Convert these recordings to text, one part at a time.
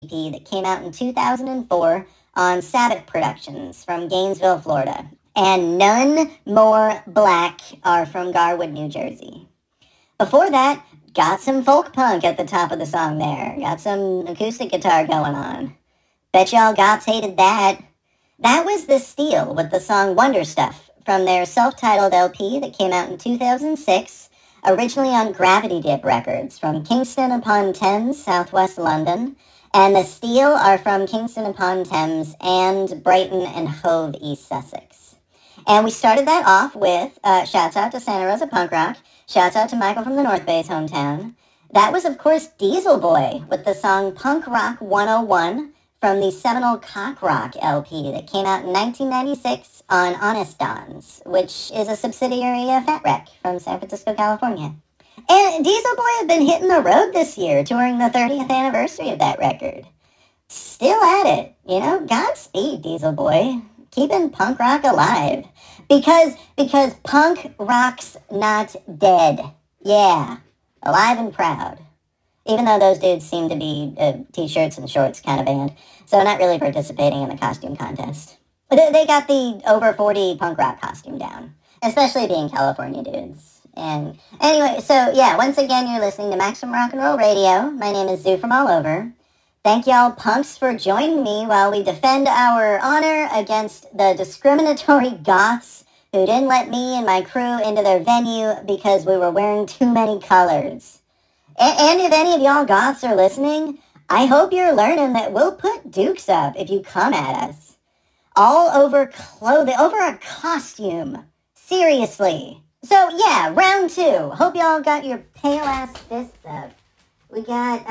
EP that came out in 2004 on Sabbath Productions from Gainesville, Florida. And None More Black are from Garwood, New Jersey. Before that, got some folk punk at the top of the song there. Got some acoustic guitar going on. Bet y'all gots hated that. That was The Steel with the song Wonder Stuff from their self-titled LP that came out in 2006, originally on Gravity Dip Records from Kingston upon Thames, southwest London. And The Steel are from Kingston upon Thames and Brighton and Hove, East Sussex. And we started that off with shouts out to Santa Rosa Punk Rock, shouts out to Michael from the North Bay's hometown. That was, of course, Diesel Boy with the song Punk Rock 101 from the seminal Cock Rock LP that came out in 1996 on Honest Dons, which is a subsidiary of Fat Wreck from San Francisco, California. And Diesel Boy has been hitting the road this year, touring the 30th anniversary of that record. Still at it, you know? Godspeed, Diesel Boy. Keeping punk rock alive. Because punk rock's not dead. Yeah, alive and proud. Even though those dudes seem to be a t-shirts and shorts kind of band, so not really participating in the costume contest. They got the over 40 punk rock costume down, especially being California dudes. And anyway, so yeah, once again, you're listening to Maximum Rock and Roll Radio. My name is Zoo from all over. Thank y'all punks for joining me while we defend our honor against the discriminatory goths who didn't let me and my crew into their venue because we were wearing too many colors. And if any of y'all goths are listening, I hope you're learning that we'll put dukes up if you come at us. All over clothing, over a costume. Seriously. So yeah, round two. Hope y'all got your pale ass fists up. We got,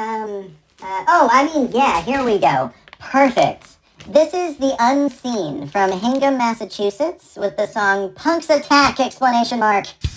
here we go. Perfect. This is The Unseen from Hingham, Massachusetts with the song Punks Attack!